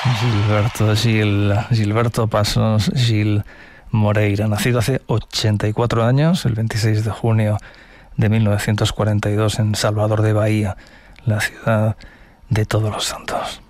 Gilberto Pasos Gil Moreira, nacido hace 84 años, el 26 de junio de 1942 en Salvador de Bahía, la ciudad de Todos los Santos.